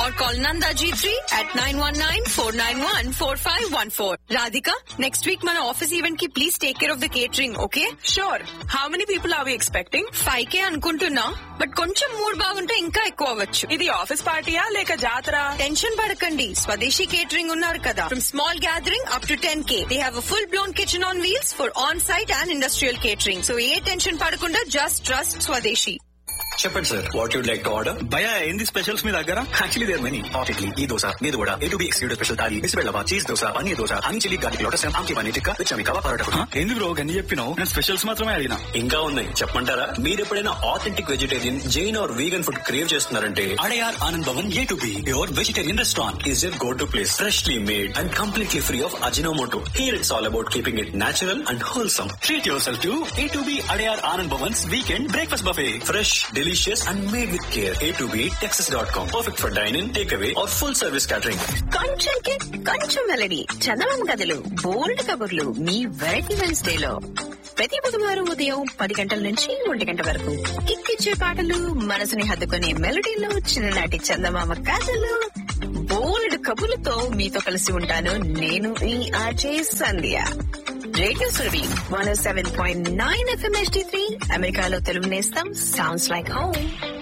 or call Nanda G3 at 919-491-4514. Radhika, next week మన office event కి please take care of the catering, okay? Sure. How many people are we expecting? 5K అనుకుంటున్నా, but కొంచెం mood బాగుంటే ఇంకా ఎక్కువ అవ్వచ్చు. ఇది ఆఫీస్ పార్టీయా లేక జాతర? టెన్షన్ పడకండి, స్వదేశీ కేటరింగ్ ఉన్నారు కదా. From small gathering up to 10K, they have a full blown kitchen on wheels for on site and industrial catering. So A tension పడకుండా జస్ట్ ట్రస్ట్ స్వదేశీ. చెప్పండి sir, what you'd like to order? భయ ఏంది specials మీ దగ్గర? Actually there many. Hot idli, ఈ దోశ, మీద కూడా A to B excluded special thali, బిస్బెల్లవా, cheese dosa, paneer dosa, honey chilli garlic lotus, ఆమ్కి paneer tikka, which అమికవా parotta. ఎందుకు బ్రో గన్ని చెప్పినావు? నేను స్పెషల్స్ మాత్రమే అడిగినా. ఇంకా ఉన్నాయి చెప్పంటారా? మీరు ఎప్పుడైనా authentic vegetarian, Jain are vegan food crave చేస్తున్నారంటే Adyar Anand Bhavan A to B your vegetarian restaurant is your go to place. Freshly made and completely free of Ajinomoto. Here it's all about keeping it natural and wholesome. Treat your self to A to B Adyar Anand Bhavan's weekend breakfast buffet. Fresh, delicious and made with care. A to B Texas.com. Perfect for dine-in, takeaway or full service catering. కొంచెం kick, కొంచెం melody, చందమామ కథలు, బోల్డ్ కబుర్లు మీ variety Wednesday లో ప్రతి బుధవారం ఉదయం 10 గంటల నుంచి 1 గంట వరకు కిక్కిచ్చే పాటలు, మనసుని హత్తుకునే మెలడీలు, చిన్ననాటి చందమామ కథలు, బోల్డ్ కబుర్లతో మీతో కలిసి ఉంటాను నేను ఈ ఆర్జే సంధ్య. రేడియో సురభి 107.9 FM HD3 అమెరికాలో తెలుగు నేస్తం. Sounds like home.